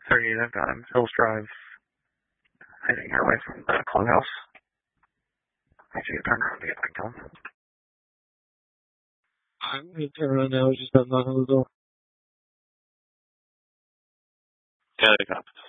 38, I've got him. Hills Drive, heading your way from the clubhouse. I should turn around to get back to him. I'm going to turn around now. I was just about knocking on the door. Yeah, they got